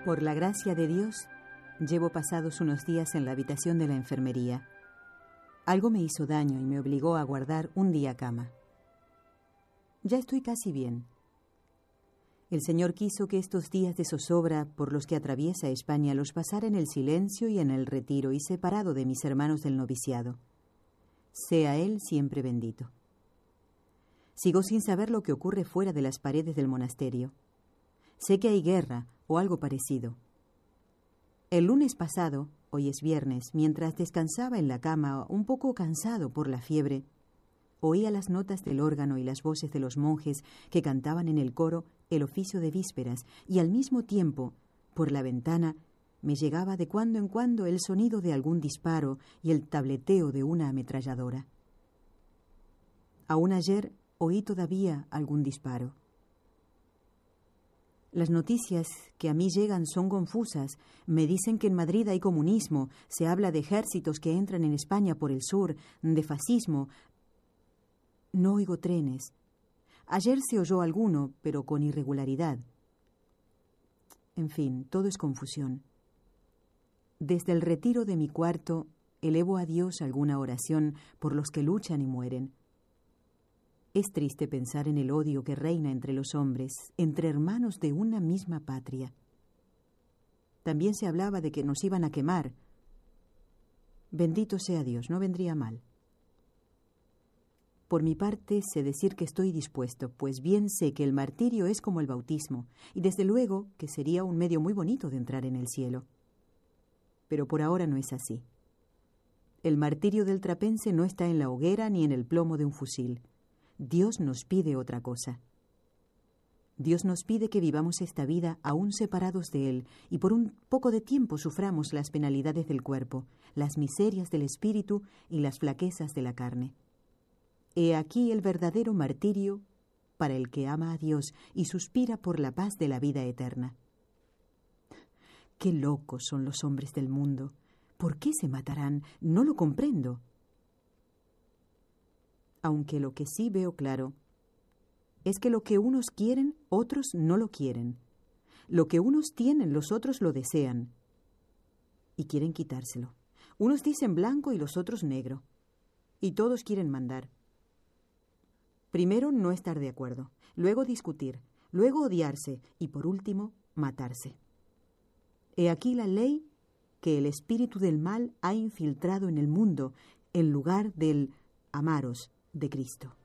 Por la gracia de Dios, llevo pasados unos días en la habitación de la enfermería. Algo me hizo daño y me obligó a guardar un día cama. Ya estoy casi bien. El Señor quiso que estos días de zozobra por los que atraviesa España los pasara en el silencio y en el retiro y separado de mis hermanos del noviciado. Sea Él siempre bendito. Sigo sin saber lo que ocurre fuera de las paredes del monasterio. Sé que hay guerra o algo parecido. El lunes pasado, hoy es viernes, mientras descansaba en la cama, un poco cansado por la fiebre, oía las notas del órgano y las voces de los monjes que cantaban en el coro el oficio de vísperas, y al mismo tiempo, por la ventana, me llegaba de cuando en cuando el sonido de algún disparo y el tableteo de una ametralladora. Aún ayer oí todavía algún disparo. Las noticias que a mí llegan son confusas. Me dicen que en Madrid hay comunismo, se habla de ejércitos que entran en España por el sur, de fascismo. No oigo trenes. Ayer se oyó alguno, pero con irregularidad. En fin, todo es confusión. Desde el retiro de mi cuarto, elevo a Dios alguna oración por los que luchan y mueren. Es triste pensar en el odio que reina entre los hombres, entre hermanos de una misma patria. También se hablaba de que nos iban a quemar. Bendito sea Dios, no vendría mal. Por mi parte, sé decir que estoy dispuesto, pues bien sé que el martirio es como el bautismo, y desde luego que sería un medio muy bonito de entrar en el cielo. Pero por ahora no es así. El martirio del trapense no está en la hoguera ni en el plomo de un fusil. Dios nos pide otra cosa. Dios nos pide que vivamos esta vida aún separados de Él y por un poco de tiempo suframos las penalidades del cuerpo, las miserias del espíritu y las flaquezas de la carne. He aquí el verdadero martirio para el que ama a Dios y suspira por la paz de la vida eterna. ¡Qué locos son los hombres del mundo! ¿Por qué se matarán? No lo comprendo. Aunque lo que sí veo claro es que lo que unos quieren, otros no lo quieren. Lo que unos tienen, los otros lo desean y quieren quitárselo. Unos dicen blanco y los otros negro, y todos quieren mandar. Primero no estar de acuerdo, luego discutir, luego odiarse y por último matarse. He aquí la ley que el espíritu del mal ha infiltrado en el mundo en lugar del amaros de Cristo.